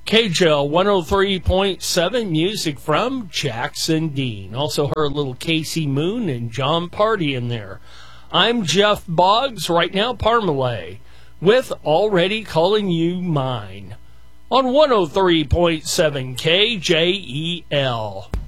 KJL 103.7, music from Jackson Dean. Also heard a little Casey Moon and John Party in there. I'm Jeff Boggs, right now Parmalee, with Already Calling You Mine on 103.7 KJEL.